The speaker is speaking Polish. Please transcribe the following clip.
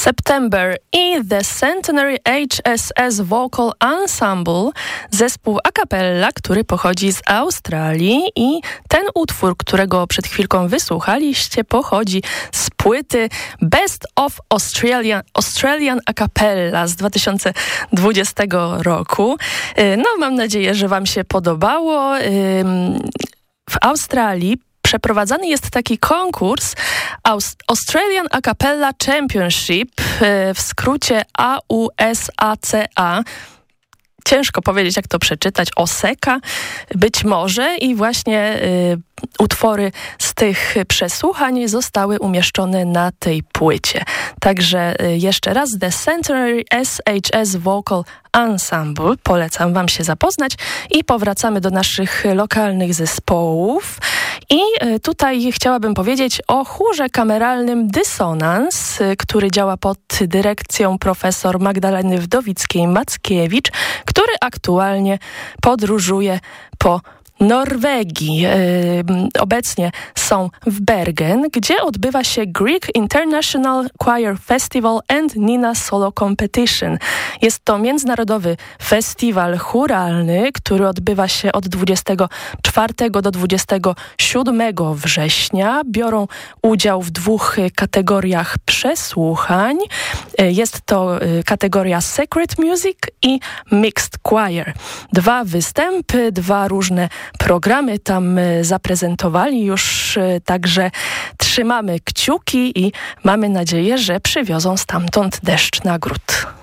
September i The Centenary HSS Vocal Ensemble, zespół a cappella, który pochodzi z Australii i ten utwór, którego przed chwilką wysłuchaliście, pochodzi z płyty Best of Australian a cappella z 2020 roku. No, mam nadzieję, że wam się podobało. W Australii przeprowadzany jest taki konkurs Australian A Cappella Championship, w skrócie AUSACA. Ciężko powiedzieć, jak to przeczytać. OSECA być może i właśnie utwory z tych przesłuchań zostały umieszczone na tej płycie. Także jeszcze raz The Centenary SHS Vocal Ensemble. Polecam wam się zapoznać i powracamy do naszych lokalnych zespołów. I tutaj chciałabym powiedzieć o chórze kameralnym Dysonans, który działa pod dyrekcją profesor Magdaleny Wdowickiej-Mackiewicz, który aktualnie podróżuje po Norwegii. Obecnie są w Bergen, gdzie odbywa się Greek International Choir Festival and Nina Solo Competition. Jest to międzynarodowy festiwal chóralny, który odbywa się od 24 do 27 września. Biorą udział w 2 kategoriach przesłuchań. Jest to kategoria Sacred Music i Mixed Choir. 2 występy, 2 różne programy tam zaprezentowali już, także trzymamy kciuki i mamy nadzieję, że przywiozą stamtąd deszcz nagród.